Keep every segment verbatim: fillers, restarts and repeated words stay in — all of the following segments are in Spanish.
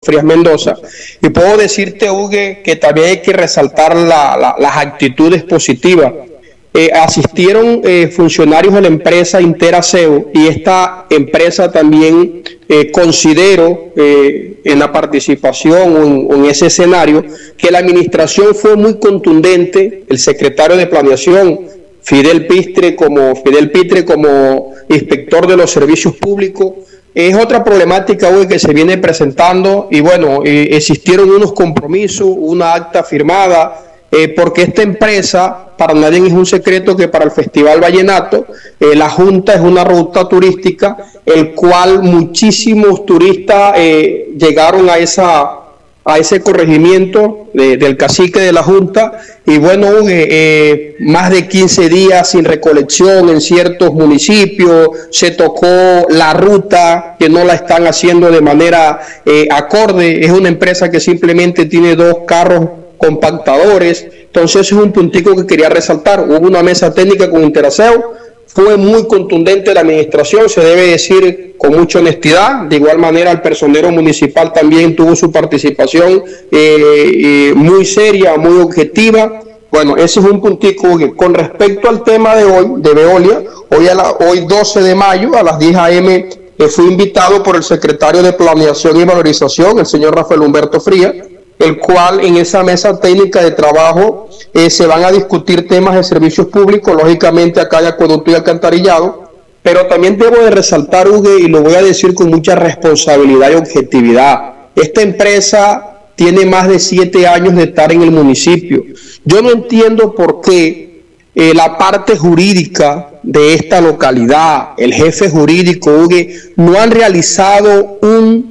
Frías Mendoza. Y puedo decirte, Hugo, que también hay que resaltar la, la, las actitudes positivas. Eh, asistieron eh, funcionarios de la empresa Interaseo, y esta empresa también eh, considero eh, en la participación o en, o en ese escenario que la administración fue muy contundente. El secretario de Planeación, Fidel Pitre, como, Fidel Pitre como inspector de los servicios públicos, es otra problemática hoy que se viene presentando, y bueno, eh, existieron unos compromisos, una acta firmada, Eh, porque esta empresa, para nadie es un secreto que para el Festival Vallenato, eh, la Junta es una ruta turística, el cual muchísimos turistas eh, llegaron a esa a ese corregimiento de, del cacique de la Junta, y bueno, eh, eh, más de quince días sin recolección en ciertos municipios, se tocó la ruta, que no la están haciendo de manera eh, acorde. Es una empresa que simplemente tiene dos carros compactadores. Entonces ese es un puntico que quería resaltar. Hubo una mesa técnica con Interaseo, fue muy contundente la administración, se debe decir con mucha honestidad. De igual manera el personero municipal también tuvo su participación eh, eh, muy seria, muy objetiva. Bueno, ese es un puntico que, con respecto al tema de hoy, de Veolia, hoy, a la, hoy doce de mayo a las diez a eme eh, fui invitado por el secretario de Planeación y Valorización, el señor Rafael Humberto Frías, el cual en esa mesa técnica de trabajo eh, se van a discutir temas de servicios públicos, lógicamente acá hay acueducto y alcantarillado, pero también debo de resaltar, Hugo, y lo voy a decir con mucha responsabilidad y objetividad, esta empresa tiene más de siete años de estar en el municipio. Yo no entiendo por qué eh, la parte jurídica de esta localidad, el jefe jurídico, Hugo, no han realizado un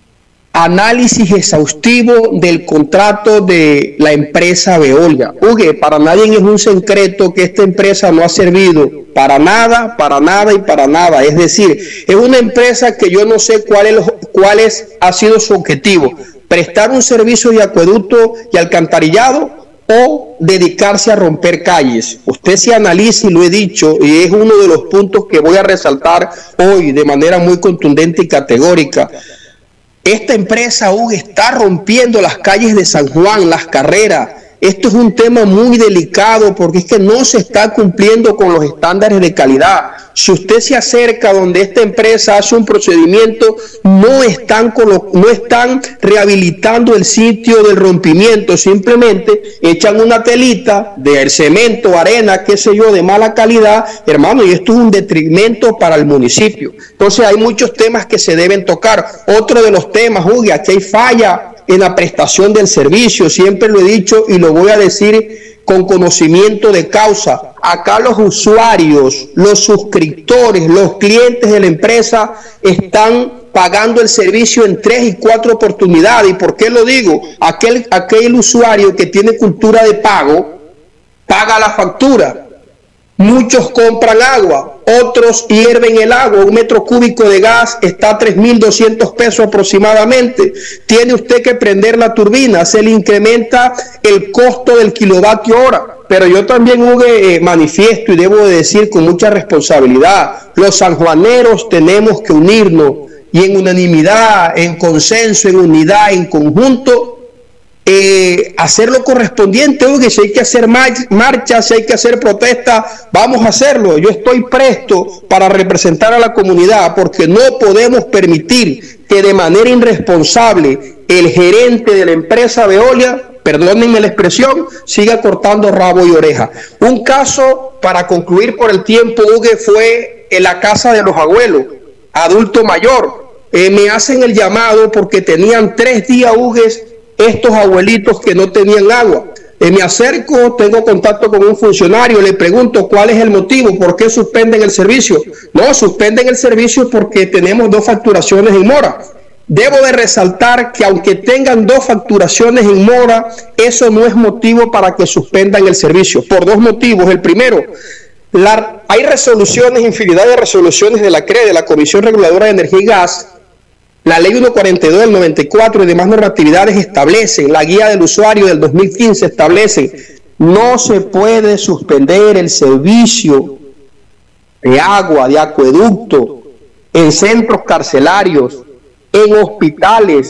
análisis exhaustivo del contrato de la empresa Veolia. Hugo, para nadie es un secreto que esta empresa no ha servido para nada, para nada y para nada. Es decir, es una empresa que yo no sé cuál es, cuál es, ha sido su objetivo: prestar un servicio de acueducto y alcantarillado o dedicarse a romper calles. Usted se analiza, y lo he dicho, y es uno de los puntos que voy a resaltar hoy de manera muy contundente y categórica. Esta empresa, Hugo, está rompiendo las calles de San Juan, las carreras. Esto es un tema muy delicado porque es que no se está cumpliendo con los estándares de calidad. Si usted se acerca donde esta empresa hace un procedimiento, no están, no están rehabilitando el sitio del rompimiento, simplemente echan una telita de cemento, arena, qué sé yo, de mala calidad, hermano, y esto es un detrimento para el municipio. Entonces hay muchos temas que se deben tocar. Otro de los temas, Hugo, aquí hay falla en la prestación del servicio, siempre lo he dicho y lo voy a decir con conocimiento de causa. Acá los usuarios, los suscriptores, los clientes de la empresa están pagando el servicio en tres y cuatro oportunidades. ¿Y por qué lo digo? Aquel, aquel usuario que tiene cultura de pago, paga la factura. Muchos compran agua, otros hierven el agua. Un metro cúbico de gas está a tres mil doscientos pesos aproximadamente. Tiene usted que prender la turbina, se le incrementa el costo del kilovatio hora. Pero yo también, Hugo, eh, manifiesto y debo de decir con mucha responsabilidad, los sanjuaneros tenemos que unirnos y en unanimidad, en consenso, en unidad, en conjunto, Eh, hacer lo correspondiente. Hugo, si hay que hacer mar marchas, si hay que hacer protestas, vamos a hacerlo. Yo estoy presto para representar a la comunidad, porque no podemos permitir que de manera irresponsable el gerente de la empresa Veolia, perdónenme la expresión, siga cortando rabo y oreja. Un caso, para concluir por el tiempo, Hugo, fue en la casa de los abuelos, adulto mayor. Eh, me hacen el llamado porque tenían tres días, Hugo, estos abuelitos que no tenían agua. Eh, me acerco, tengo contacto con un funcionario, le pregunto cuál es el motivo, por qué suspenden el servicio. No, suspenden el servicio porque tenemos dos facturaciones en mora. Debo de resaltar que aunque tengan dos facturaciones en mora, eso no es motivo para que suspendan el servicio, por dos motivos. El primero, la, hay resoluciones, infinidad de resoluciones de la C R E, de la Comisión Reguladora de Energía y Gas. La ley ciento cuarenta y dos del noventa y cuatro y demás normatividades establecen, la guía del usuario del dos mil quince establece, no se puede suspender el servicio de agua, de acueducto, en centros carcelarios, en hospitales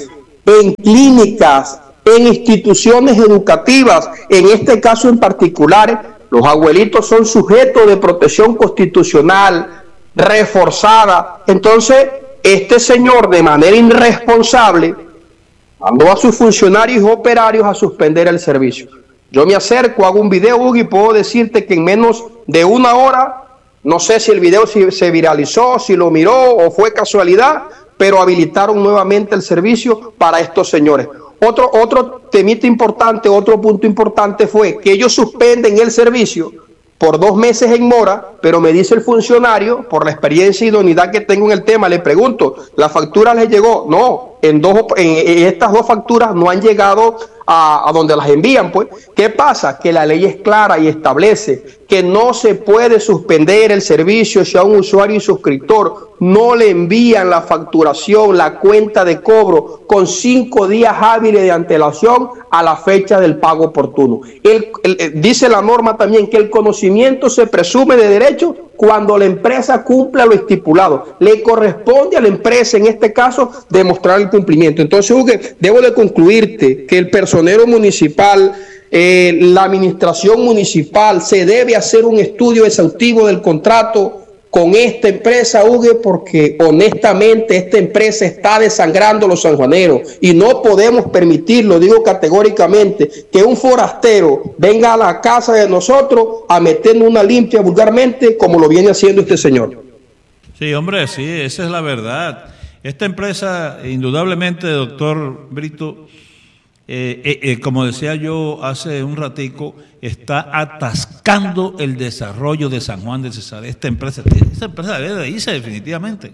en clínicas, en instituciones educativas, en este caso en particular, los abuelitos son sujetos de protección constitucional reforzada. Entonces, este señor de manera irresponsable mandó a sus funcionarios y operarios a suspender el servicio. Yo me acerco, hago un video, Hugo, y puedo decirte que en menos de una hora, no sé si el video se viralizó, si lo miró o fue casualidad, pero habilitaron nuevamente el servicio para estos señores. Otro, otro temita importante, otro punto importante fue que ellos suspenden el servicio por dos meses en mora, pero me dice el funcionario, por la experiencia y idoneidad que tengo en el tema, le pregunto, ¿la factura les llegó? No, en, dos, en, en estas dos facturas no han llegado a, a donde las envían, pues. ¿Qué pasa? Que la ley es clara y establece que no se puede suspender el servicio si a un usuario y suscriptor no le envían la facturación, la cuenta de cobro con cinco días hábiles de antelación a la fecha del pago oportuno. El, el, dice la norma también que el conocimiento se presume de derecho cuando la empresa cumpla lo estipulado. Le corresponde a la empresa, en este caso, demostrar el cumplimiento. Entonces, Hugo, debo de concluirte que el personero municipal, eh, la administración municipal, se debe hacer un estudio exhaustivo del contrato con esta empresa, Hugo, porque honestamente esta empresa está desangrando a los sanjuaneros y no podemos permitirlo, digo categóricamente, que un forastero venga a la casa de nosotros a meternos una limpia vulgarmente como lo viene haciendo este señor. Sí, hombre, sí, esa es la verdad. Esta empresa, indudablemente, doctor Brito, eh, eh, eh, como decía yo hace un ratico, está atascando el desarrollo de San Juan de Cesar. Esta empresa, esta empresa debe de irse definitivamente.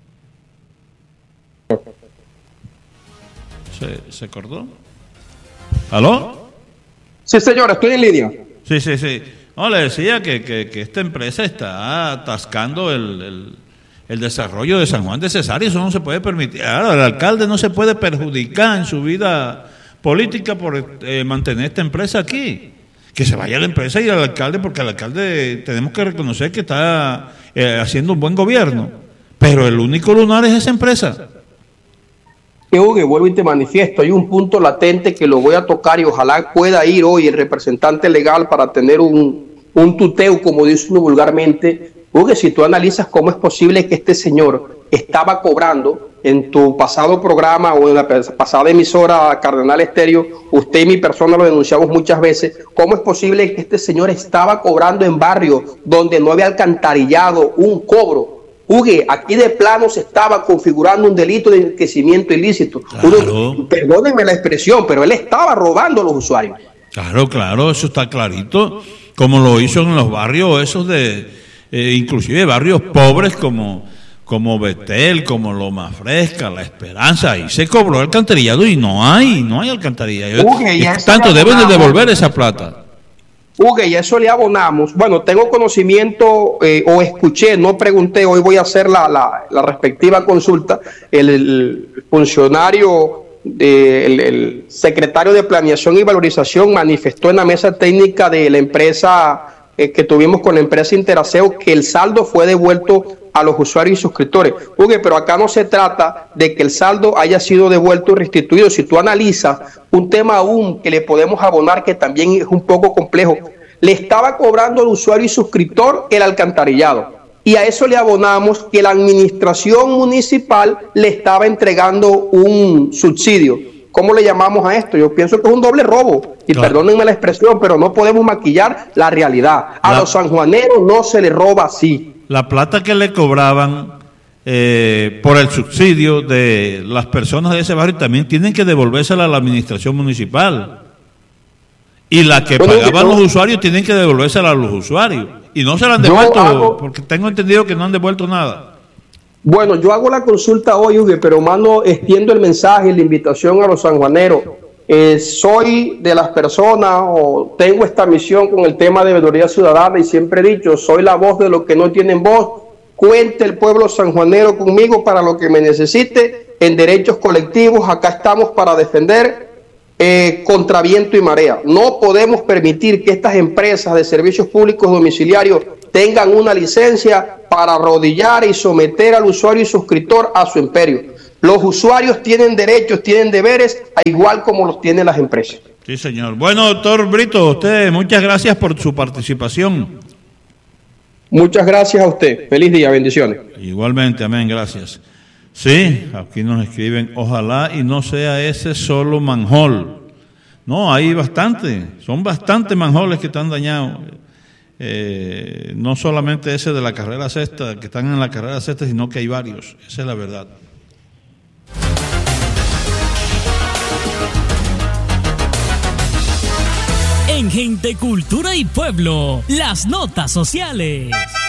¿Se, se cortó? ¿Aló? Sí, señor, estoy en línea. Sí, sí, sí. No, le decía que, que, que esta empresa está atascando el, el, el desarrollo de San Juan de Cesar y eso no se puede permitir. Ahora, el alcalde no se puede perjudicar en su vida política por eh, mantener esta empresa aquí. Que se vaya la empresa y al alcalde, porque al alcalde tenemos que reconocer que está eh, haciendo un buen gobierno, pero el único lunar es esa empresa. Que Hugo, vuelvo y te manifiesto, hay un punto latente que lo voy a tocar y ojalá pueda ir hoy el representante legal para tener un, un tuteo, como dice uno vulgarmente. Hugo, si tú analizas cómo es posible que este señor estaba cobrando en tu pasado programa o en la pasada emisora Cardenal Estéreo, usted y mi persona lo denunciamos muchas veces, ¿cómo es posible que este señor estaba cobrando en barrios donde no había alcantarillado un cobro? Hugo, aquí de plano se estaba configurando un delito de enriquecimiento ilícito. Claro. Uno, perdónenme la expresión, pero él estaba robando a los usuarios. Claro, claro, eso está clarito, como lo hizo en los barrios esos de, eh, inclusive barrios pobres como... como Betel, como Loma Fresca, La Esperanza, ahí se cobró alcantarillado y no hay, no hay alcantarillado. Uge, y tanto deben de devolver esa plata. Hugo, y a eso le abonamos. Bueno, tengo conocimiento eh, o escuché, no pregunté, hoy voy a hacer la, la, la respectiva consulta. El, el funcionario, de, el, el secretario de Planeación y Valorización manifestó en la mesa técnica de la empresa eh, que tuvimos con la empresa Interaseo que el saldo fue devuelto a los usuarios y suscriptores. Hugo, pero acá no se trata de que el saldo haya sido devuelto y restituido. Si tú analizas un tema aún que le podemos abonar, que también es un poco complejo, le estaba cobrando al usuario y suscriptor el alcantarillado. Y a eso le abonamos que la administración municipal le estaba entregando un subsidio. ¿Cómo le llamamos a esto? Yo pienso que es un doble robo. Y claro, perdónenme la expresión, pero no podemos maquillar la realidad. A la... los sanjuaneros no se les roba así. La plata que le cobraban eh, por el subsidio de las personas de ese barrio también tienen que devolvérsela a la administración municipal. Y la que bueno, pagaban yo, los usuarios tienen que devolvérsela a los usuarios. Y no se la han devuelto, hago, porque tengo entendido que no han devuelto nada. Bueno, yo hago la consulta hoy, Hugo, pero mano, extiendo el mensaje, la invitación a los sanjuaneros. Eh, soy de las personas o tengo esta misión con el tema de veeduría ciudadana y siempre he dicho, soy la voz de los que no tienen voz. Cuente el pueblo sanjuanero conmigo para lo que me necesite en derechos colectivos. Acá estamos para defender eh, contra viento y marea. No podemos permitir que estas empresas de servicios públicos domiciliarios tengan una licencia para arrodillar y someter al usuario y suscriptor a su imperio. Los usuarios tienen derechos, tienen deberes, igual como los tienen las empresas. Sí, señor. Bueno, doctor Brito, usted, muchas gracias por su participación. Muchas gracias a usted. Feliz día, bendiciones. Igualmente, amén, gracias. Sí, aquí nos escriben, ojalá y no sea ese solo manhole. No, hay bastante, son bastantes manholes que están dañados. Eh, no solamente ese de la carrera sexta, que están en la carrera sexta, sino que hay varios. Esa es la verdad. En Gente, Cultura y Pueblo, las notas sociales.